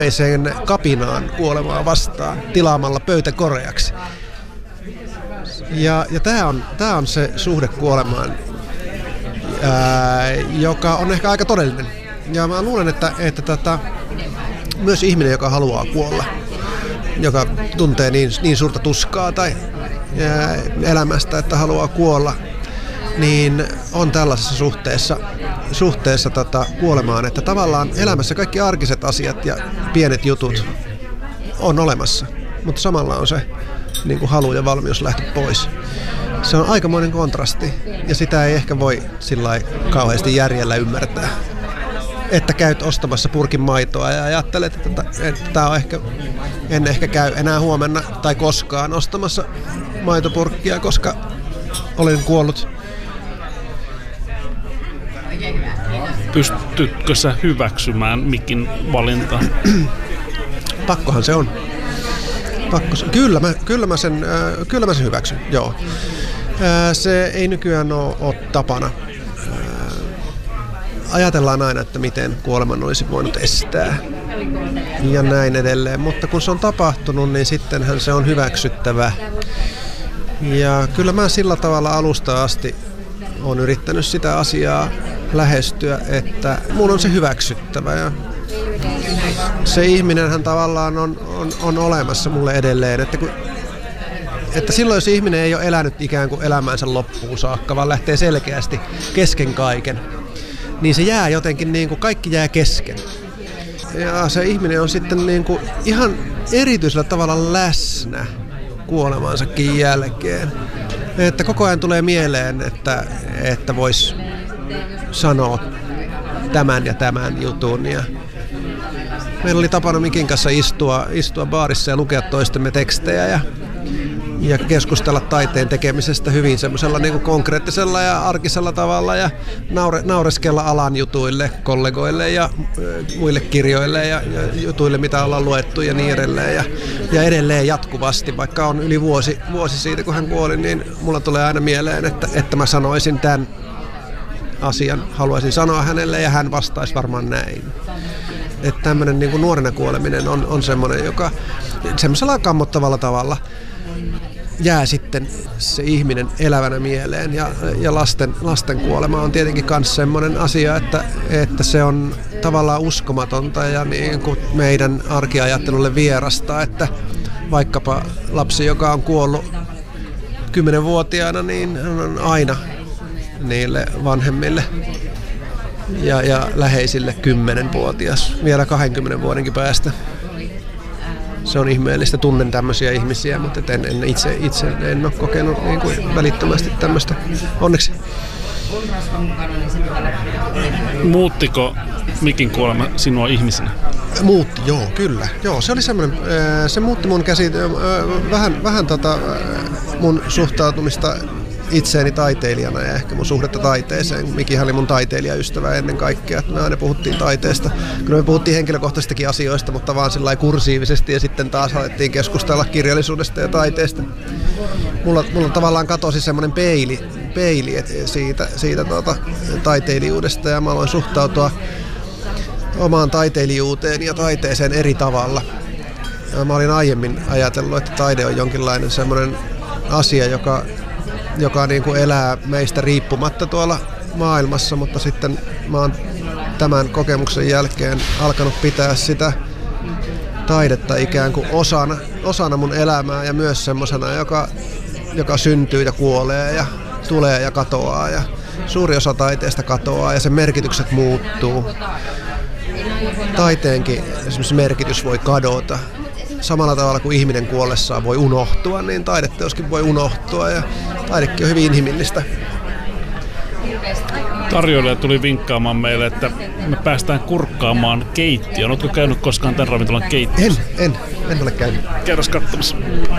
sen kapinaan kuolemaa vastaan tilaamalla pöytä koreaksi. Ja tämä on se suhde kuolemaan, joka on ehkä aika todellinen. Ja mä luulen, että myös ihminen, joka haluaa kuolla, joka tuntee niin suurta tuskaa tai elämästä, että haluaa kuolla, niin on tällaisessa suhteessa kuolemaan, että tavallaan elämässä kaikki arkiset asiat ja pienet jutut on olemassa, mutta samalla on se niin kuin halu ja valmius lähteä pois. Se on aikamoinen kontrasti ja sitä ei ehkä voi sillai kauheasti järjellä ymmärtää. Että käyt ostamassa purkin maitoa ja ajattelet, että tämä on en ehkä käy enää huomenna tai koskaan ostamassa maitopurkkia, koska olen kuollut. Pystytkö sä hyväksymään mikin valinta? Pakkohan se on. Kyllä mä sen hyväksyn, joo. Se ei nykyään ole tapana. Ajatellaan aina, että miten kuoleman olisi voinut estää ja näin edelleen, mutta kun se on tapahtunut, niin sittenhän se on hyväksyttävä. Ja kyllä mä sillä tavalla alusta asti olen yrittänyt sitä asiaa lähestyä, että mun on se hyväksyttävä. Ja se ihminenhän tavallaan on olemassa mulle edelleen, että silloin jos ihminen ei ole elänyt ikään kuin elämänsä loppuun saakka, vaan lähtee selkeästi kesken kaiken, niin se jää jotenkin niin kuin kaikki jää kesken. Ja se ihminen on sitten niin kuin ihan erityisellä tavalla läsnä kuolemansakin jälkeen. Että koko ajan tulee mieleen, että vois sanoa tämän ja tämän jutun. Ja meillä oli tapana Mikin kanssa istua baarissa ja lukea toistemme tekstejä ja keskustella taiteen tekemisestä hyvin semmoisella niin kuin konkreettisella ja arkisella tavalla ja naureskella alan jutuille, kollegoille ja muille kirjoille ja jutuille, mitä ollaan luettu ja niin edelleen. Ja edelleen jatkuvasti, vaikka on yli vuosi siitä, kun hän kuoli, niin mulla tulee aina mieleen, että mä sanoisin tämän asian, haluaisin sanoa hänelle ja hän vastaisi varmaan näin. Että tämmöinen niin kuin nuorena kuoleminen on semmoinen, joka semmoisella kammottavalla tavalla jää sitten se ihminen elävänä mieleen ja lasten kuolema on tietenkin myös semmoinen asia, että se on tavallaan uskomatonta ja niin kuin meidän arkiajattelulle vierasta, että vaikkapa lapsi, joka on kuollut 10-vuotiaana, niin hän on aina niille vanhemmille ja läheisille 10-vuotias, vielä 20 vuodenkin päästä. Se on ihmeellistä, tunnen tämmöisiä ihmisiä, mutta itse en ole kokenut niin kuin välittömästi tämmöistä, onneksi. Muuttiko Mikin kuolema sinua ihmisenä? Muutti, joo, kyllä. Joo, se oli semmoinen, se muutti mun vähän mun suhtautumista itseeni taiteilijana ja ehkä mun suhdetta taiteeseen. Mikihän oli mun taiteilijaystävä ennen kaikkea. Me aina puhuttiin taiteesta. Kyllä me puhuttiin henkilökohtaisistakin asioista, mutta vaan sillä lailla kursiivisesti ja sitten taas alettiin keskustella kirjallisuudesta ja taiteesta. Mulla tavallaan katosi semmoinen peili siitä taiteilijuudesta ja mä aloin suhtautua omaan taiteilijuuteen ja taiteeseen eri tavalla. Ja mä olin aiemmin ajatellut, että taide on jonkinlainen semmoinen asia, joka niin kuin elää meistä riippumatta tuolla maailmassa, mutta sitten mä oon tämän kokemuksen jälkeen alkanut pitää sitä taidetta ikään kuin osana mun elämää ja myös semmosena, joka syntyy ja kuolee ja tulee ja katoaa ja suuri osa taiteesta katoaa ja sen merkitykset muuttuu. Taiteenkin esimerkiksi merkitys voi kadota. Samalla tavalla kuin ihminen kuollessaan voi unohtua, niin taideteoskin voi unohtua ja taidekin on hyvin inhimillistä. Tarjoilija tuli vinkkaamaan meille, että me päästään kurkkaamaan keittiöön. Oletko käynyt koskaan tämän ravintolan keittiössä? En ole käynyt. Käydäs katsomassa.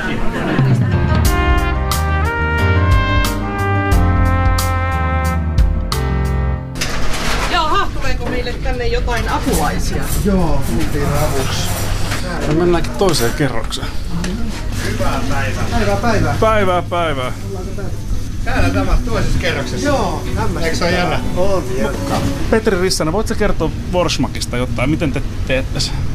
Jaha, tuleeko meille tänne jotain apulaisia? Joo, tultiin avuksi. Me mennäänkin toiseen kerrokseen. Hyvää päivää. Päivää. Täällä tämä toisessa kerroksessa. Joo, eikö se ole jännä? On jännä. Petri Rissanen, voitko kertoa Forsmakista jotain? Miten te teette sen?